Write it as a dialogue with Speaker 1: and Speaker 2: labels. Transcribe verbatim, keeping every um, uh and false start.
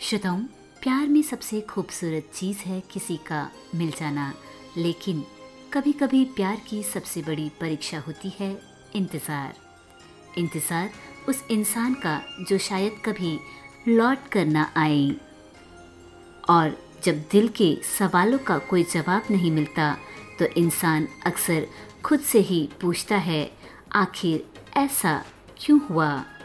Speaker 1: श्रोताओं, प्यार में सबसे खूबसूरत चीज़ है किसी का मिल जाना, लेकिन कभी कभी प्यार की सबसे बड़ी परीक्षा होती है इंतज़ार। इंतज़ार उस इंसान का जो शायद कभी लौट कर ना आए। और जब दिल के सवालों का कोई जवाब नहीं मिलता तो इंसान अक्सर खुद से ही पूछता है, आखिर ऐसा क्यों हुआ।